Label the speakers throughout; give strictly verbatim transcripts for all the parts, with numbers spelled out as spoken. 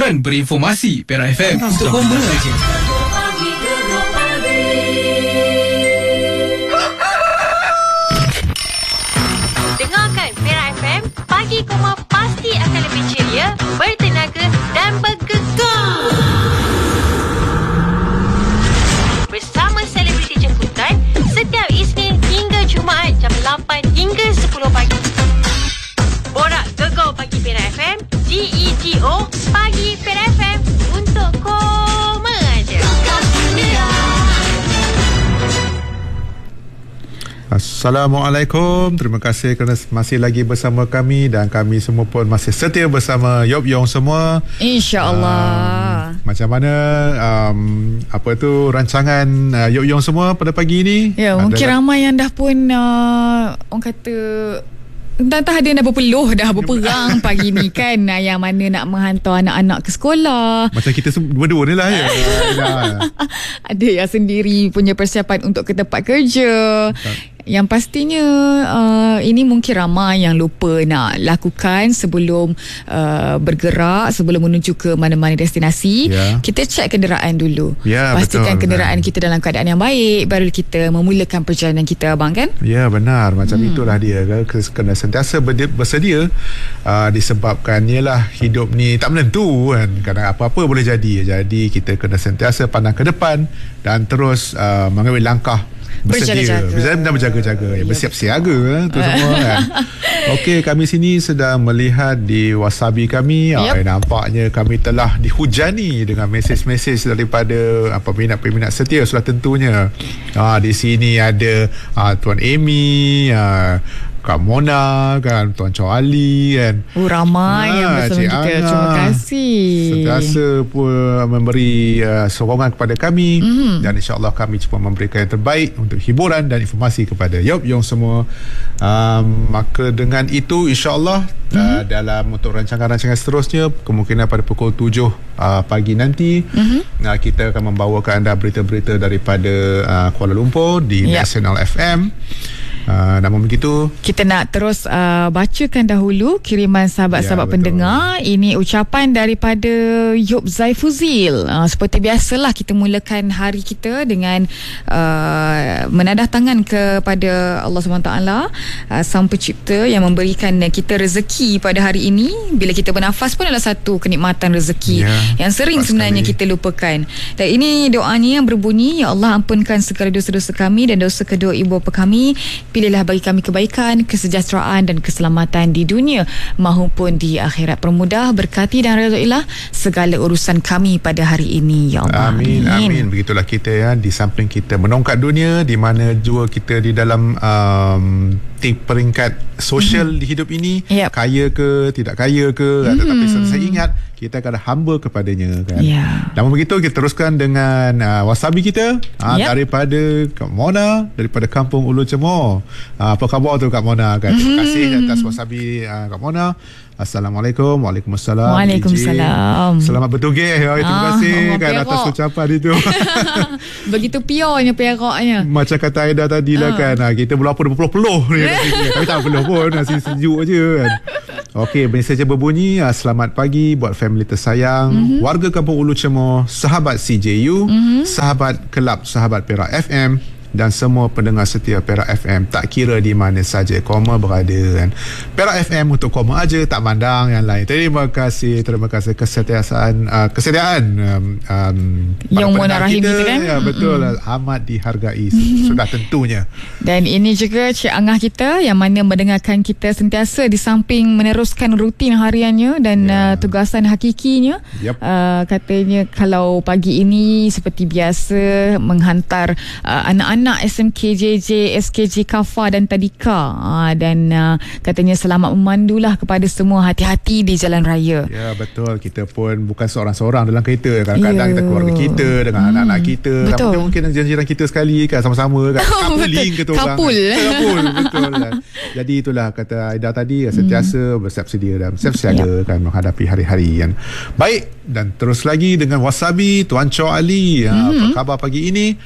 Speaker 1: hiburan berinformasi Perak F M. Untuk bomba je.
Speaker 2: Dengarkan Perak F M, Pagi Koma pasti akan lebih ceria, bertenaga dan bergegar. Bersama selebriti jemputan setiap Isnin hingga Jumaat jam lapan hingga sepuluh pagi. Borak Gegar Pagi Perak F M, G E G O Pagi Perak F M, untuk koma aja.
Speaker 3: Assalamualaikum. Terima kasih kerana masih lagi bersama kami dan kami semua pun masih setia bersama Yop Yong semua.
Speaker 4: InsyaAllah.
Speaker 3: Um, macam mana um, apa tu rancangan uh, Yop Yong semua pada pagi ini?
Speaker 4: Ya, mungkin adalah ramai yang dah pun uh, orang kata entah-entah ada yang dah berpeluh, dah berperang pagi ni kan, yang mana nak menghantar anak-anak ke sekolah.
Speaker 3: Macam kita berdua ni lah ya.
Speaker 4: Ada yang sendiri punya persiapan untuk ke tempat kerja. Yang pastinya uh, ini mungkin ramai yang lupa nak lakukan sebelum uh, bergerak, sebelum menuju ke mana-mana destinasi. Yeah. Kita cek kenderaan dulu. Yeah, pastikan betul, kenderaan benar. Kita dalam keadaan yang baik, baru kita memulakan perjalanan kita, abang, kan?
Speaker 3: Ya, yeah, benar. Macam hmm. itulah dia. Kena sentiasa bersedia, uh, disebabkan ialah hidup ni tak menentu kan. Kadang apa-apa boleh jadi. Jadi kita kena sentiasa pandang ke depan dan terus uh, mengambil langkah bersedia, berjaga-jaga, berjaga-jaga, ya, bersiap siaga tu semua kan. Okey, kami sini sedang melihat di Wasabi kami. Yep. Ay, nampaknya kami telah dihujani dengan mesej-mesej daripada apa peminat-peminat setia sudah tentunya. Ah, di sini ada ah, Tuan Amy, ah, Kak Mona kan, Tuan Chow Ali kan.
Speaker 4: Oh, ramai ha, yang bersama kita. Angah, terima kasih.
Speaker 3: Sentiasa pun memberi uh, sokongan kepada kami, mm. dan insya-Allah kami cuba memberikan yang terbaik untuk hiburan dan informasi kepada Yop Yong semua. Um, maka dengan itu insya-Allah mm. uh, dalam untuk rancangan-rancangan seterusnya, kemungkinan pada pukul tujuh uh, pagi nanti mm-hmm. uh, kita akan membawakan anda berita-berita daripada uh, Kuala Lumpur di yep. National F M. Uh, namun begitu
Speaker 4: kita nak terus uh, bacakan dahulu kiriman sahabat-sahabat ya, pendengar. Ini ucapan daripada Yop Zaifuzil. uh, Seperti biasalah kita mulakan hari kita dengan uh, menadah tangan kepada Allah subhanahu wa taala, uh, Sang Pencipta yang memberikan kita rezeki pada hari ini. Bila kita bernafas pun adalah satu kenikmatan rezeki ya, yang sering sebenarnya sekali kita lupakan. Dan ini doanya yang berbunyi, Ya Allah, ampunkan segala dosa-dosa kami dan dosa kedua ibu bapa kami. Pilihlah bagi kami kebaikan, kesejahteraan dan keselamatan di dunia maupun di akhirat. Permudah, berkati dan redailah segala urusan kami pada hari ini, Ya Allah.
Speaker 3: Amin, amin. amin. Begitulah kita ya, di samping kita menongkat dunia, di mana jua kita di dalam um, peringkat sosial mm-hmm. di hidup ini, yep. kaya ke, tidak kaya ke, mm-hmm. tetapi saya ingat kita akan humble kepadanya kan. Yeah. Namun begitu kita teruskan dengan uh, wasabi kita uh, yep. daripada Kak Mona, daripada Kampung Ulu Cemor. Uh, apa khabar tu Kak Mona kan? Mm-hmm. Terima kasih atas wasabi uh, Kak Mona. Assalamualaikum. Waalaikumsalam.
Speaker 4: Waalaikumsalam.
Speaker 3: Selamat bertugih. Ya, terima ah, kasih kan atas ucapan itu.
Speaker 4: Begitu piornya peraknya.
Speaker 3: Macam kata Aida tadi lah ah. kan, kita berlapu berpeluh-peluh ni. Tapi tak peluh pun, masih sejuk je kan. Okey, mesej berbunyi, selamat pagi buat family tersayang, mm-hmm. warga Kampung Ulu Cemor, sahabat C J U, mm-hmm. sahabat kelab sahabat Perak F M dan semua pendengar setia Perak F M, tak kira di mana saja koma berada kan. Perak F M untuk koma aja, tak mandang yang lain. Terima kasih, terima kasih kesetiaan uh, kesediaan um, um,
Speaker 4: yang Mona Rahim kita kan.
Speaker 3: Ya, betul, mm-hmm. amat dihargai sudah tentunya. Dan
Speaker 4: ini juga Cik Angah kita yang mana mendengarkan kita sentiasa di samping meneruskan rutin hariannya dan yeah. uh, tugasan hakikinya. Yep. Uh, katanya kalau pagi ini seperti biasa menghantar uh, anak-anak anak S M K J J, S K J Kafa dan Tadika, ha, dan uh, katanya selamat memandulah kepada semua, hati-hati di jalan raya.
Speaker 3: Ya, betul, kita pun bukan seorang-seorang dalam kereta, kadang-kadang yeah. kita keluarga kita dengan hmm. anak-anak kita, betul. Mungkin jiran kita sekali kan, sama-sama kan, coupling kita orang
Speaker 4: kapul
Speaker 3: kan. Kapul, betul kan. Jadi itulah kata Aida tadi, sentiasa hmm. bersiap sedia dan bersiap siaga yep. kan menghadapi hari-hari yang baik. Dan terus lagi dengan wasabi Tuan Chow Ali. Hmm. Apa khabar pagi ini?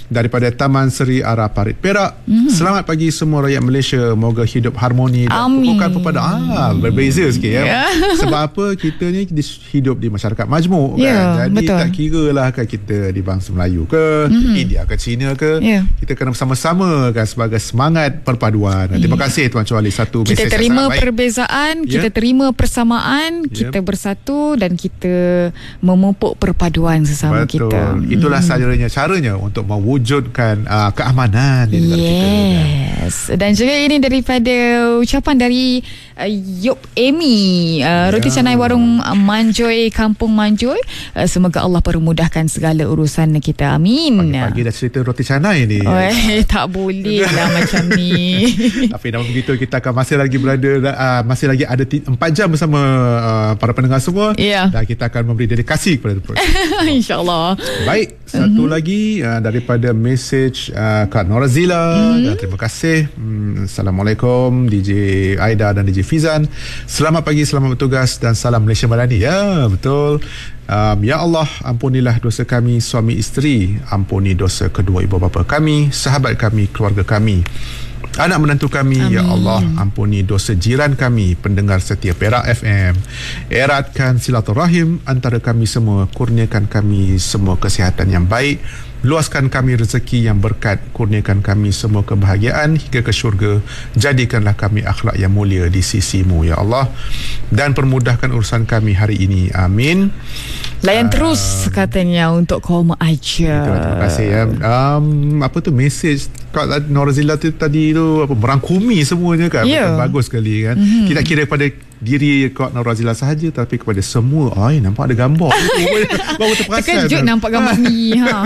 Speaker 3: daripada Taman Seri Ara Parit Perak. Mm-hmm. Selamat pagi semua rakyat Malaysia. Moga hidup harmoni dan bukan kepada ah berbeza sikit ya. Yeah. Sebab apa, kita ni hidup di masyarakat majmuk kan. Yeah, jadi betul. Tak kira lah kan kita di bangsa Melayu ke, mm-hmm. India ke, Cina ke. Yeah. Kita kena bersama-sama kan sebagai semangat perpaduan. Yeah. Terima kasih Tuan Cuali, satu mesej
Speaker 4: kita terima perbezaan, yeah. kita terima persamaan, yeah. kita bersatu dan kita memupuk perpaduan sesama
Speaker 3: betul.
Speaker 4: Kita.
Speaker 3: Itulah mm. sajaranya caranya untuk mewujudkan uh, keamanan di negara yes. kita. Yes.
Speaker 4: Dan juga ini daripada ucapan dari uh, Yop Amy, uh, roti yeah. canai warung uh, Manjoy, Kampung Manjoy. Uh, semoga Allah permudahkan segala urusan kita. Amin.
Speaker 3: Pagi-pagi dah cerita roti canai ni.
Speaker 4: Oh, eh, tak boleh lah macam ni.
Speaker 3: Tapi namun begitu, kita akan masih lagi berada uh, masih lagi ada empat jam bersama uh, para pendengar semua. Yeah. Dan kita akan memberi dedikasi kepada program. InsyaAllah. Baik, satu mm-hmm. lagi uh, daripada mesej uh, Kak Norazila. Mm-hmm. Dan terima kasih. Hmm, Assalamualaikum D J Aida dan D J Fizan. Selamat pagi, selamat bertugas dan salam Malaysia Madani. Ya, betul. Um, ya Allah, ampunilah dosa kami suami isteri, ampuni dosa kedua ibu bapa kami, sahabat kami, keluarga kami, anak menantu kami. Amin. Ya Allah, ampuni dosa jiran kami, pendengar setia Perak F M. Eratkan silaturahim antara kami semua, kurniakan kami semua kesihatan yang baik, luaskan kami rezeki yang berkat, kurniakan kami semua kebahagiaan hingga ke syurga, jadikanlah kami akhlak yang mulia di sisimu ya Allah, dan permudahkan urusan kami hari ini. Amin.
Speaker 4: Layan uh, terus katanya untuk koma aja.
Speaker 3: Terima kasih ya. Um, apa tu mesej Kak Norazila tu tadi tu, apa, merangkumi semuanya kan. Yeah. Bagus sekali kan. Mm-hmm. Kita kira pada diri Kak Norazila sahaja, tapi kepada semua. Ai, nampak ada gambar. Baru terperasan.
Speaker 4: Terkejut nampak gambar ni. Ha.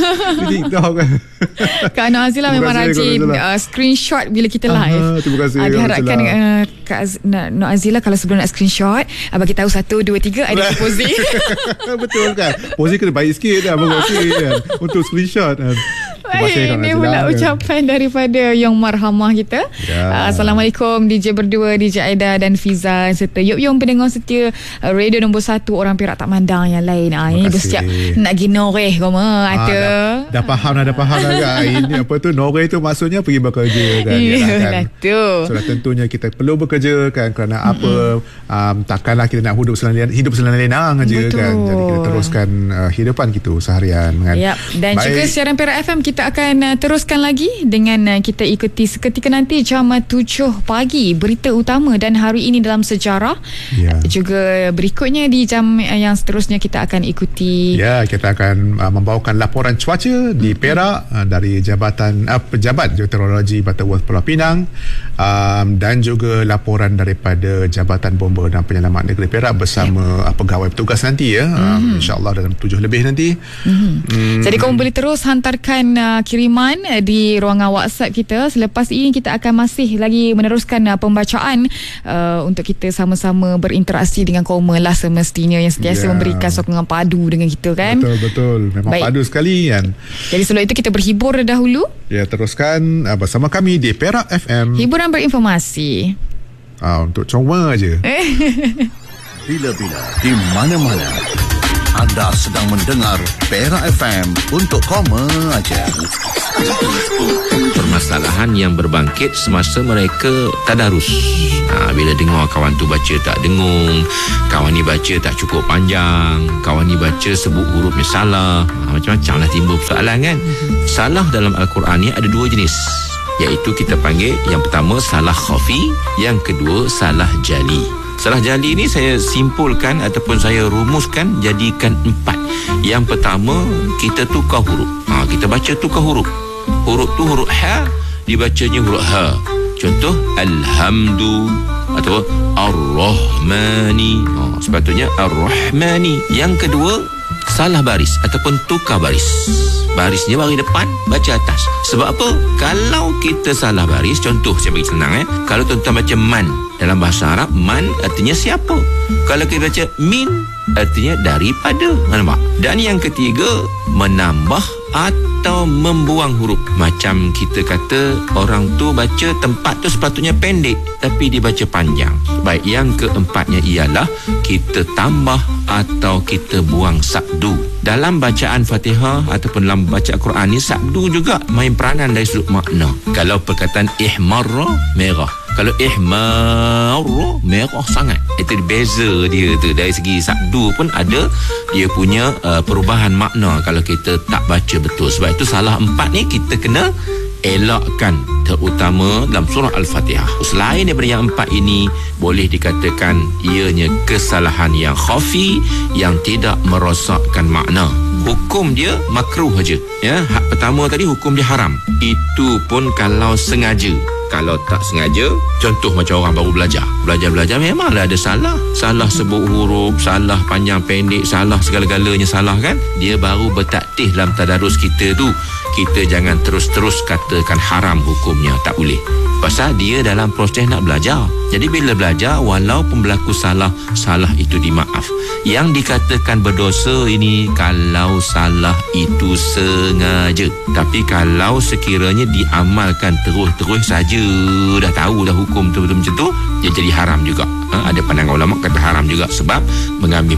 Speaker 3: TikTok kan.
Speaker 4: Kak Norazila memang rajin uh, screenshot bila kita live.
Speaker 3: Aha, terima kasih.
Speaker 4: Uh, diharapkan uh, Kak Norazila kalau sebelum nak screenshot, abang kita tahu satu, dua, tiga ada posing.
Speaker 3: Betul kan. Posing kena baik sikit dah, bagus sikit kan untuk screenshot kan.
Speaker 4: Baik, ini pula kan ucapan daripada Yong Marhamah kita. Ya. Uh, Assalamualaikum D J berdua, D J Aida dan Fiza serta Yop Yong pendengar setia uh, radio nombor satu orang Perak tak mandang yang lain. Ah, ini bersiap nak pergi noreh koma ada. Ah, dah, dah faham dah, dah faham dah kan. Ini apa tu noreh tu maksudnya pergi bekerja kan. Iyalah tu. So tentunya kita perlu bekerja kan, kerana mm-hmm. apa um, takkanlah kita nak hidup selain hidup selain-lenang aja kan. Jadi kita teruskan uh, hidupan kita seharian kan. Yep. Dan baik, juga siaran Perak F M kita akan uh, teruskan lagi dengan uh, kita ikuti seketika nanti jam tujuh pagi berita utama dan hari ini dalam sejarah. Yeah. Uh, juga berikutnya di jam uh, yang seterusnya kita akan ikuti. Ya, yeah, kita akan uh, membawakan laporan cuaca di Perak uh, dari Jabatan uh, Pejabat Meteorologi Butterworth Pulau Pinang, um, dan juga laporan daripada Jabatan Bomba dan Penyelamat Negeri Perak bersama yeah. uh, pegawai petugas nanti ya. Mm-hmm. Um, InsyaAllah dalam tujuh lebih nanti. Mm-hmm. Mm. Jadi kamu boleh terus hantarkan uh, kiriman uh, di ruangan WhatsApp kita. Selepas ini kita akan masih lagi meneruskan uh, pembacaan uh, untuk kita sama-sama berinteraksi dengan kaum lah semestinya yang sentiasa yeah. memberikan sokongan padu dengan kita kan. Betul betul. Memang baik, padu sekali kan. Jadi sebelum itu kita berhibur dahulu. Ya, teruskan uh, bersama kami di Perak F M. Hiburan berinformasi. Ah, untuk cuma aja. Bila-bila di mana-mana anda sedang mendengar Perak F M untuk koma aja. Permasalahan yang berbangkit semasa mereka tadarus. Ha, bila dengar kawan tu baca tak dengung, kawan ni baca tak cukup panjang, kawan ni baca sebut hurufnya salah. Ha, macam-macam lah timbul persoalan kan. Salah dalam Al-Quran ni ada dua jenis, iaitu kita panggil yang pertama salah khafi, yang kedua salah jali. Salah jali ni saya simpulkan ataupun saya rumuskan jadikan empat. Yang pertama, kita tukar huruf. Ha, kita baca tukar huruf. Huruf tu huruf ha, dibacanya huruf ha. Contoh alhamdu atau ar-rahmani. Ha, sepatutnya ar-rahmani. Yang kedua, salah baris ataupun tukar baris. Barisnya baris depan, baca atas. Sebab apa? Kalau kita salah baris, contoh saya bagi senang eh. Kalau tuan-tuan baca man, dalam bahasa Arab man artinya siapa. Kalau kita baca min, artinya daripada. Nampak? Dan yang ketiga,
Speaker 5: menambah atau membuang huruf. Macam kita kata orang tu baca tempat tu sepatutnya pendek tapi dia baca panjang. Baik, yang keempatnya ialah kita tambah atau kita buang sabdu. Dalam bacaan Fatihah ataupun dalam bacaan Quran ni, sabdu juga main peranan dari sudut makna. Kalau perkataan ihmarra, merah. Kalau ihmarra, merah sangat. Itu beza dia tu. Dari segi sabdu pun ada dia punya uh, perubahan makna kalau kita tak baca betul. Sebab itu salah empat ni kita kena elakkan, terutama dalam surah Al-Fatihah. Selain daripada yang empat ini, boleh dikatakan ianya kesalahan yang khafi, yang tidak merosakkan makna. Hukum dia makruh saja. Ya, hak pertama tadi hukum dia haram. Itu pun kalau sengaja. Kalau tak sengaja, contoh macam orang baru belajar. Belajar-belajar memanglah ada salah. Salah sebut huruf, salah panjang pendek, salah segala-galanya salah kan. Dia baru bertaktih dalam tadarus kita tu. Kita jangan terus-terus katakan haram hukumnya. Tak boleh. Pasal dia dalam proses nak belajar. Jadi bila belajar, walaupun berlaku salah, salah itu dimaaf. Yang dikatakan berdosa ini kalau salah itu sengaja. Tapi kalau sekiranya diamalkan terus-terus saja, dah tahu dah hukum tu betul macam tu, dia jadi haram juga. Ha, ada pandangan ulama kata haram juga sebab mengambil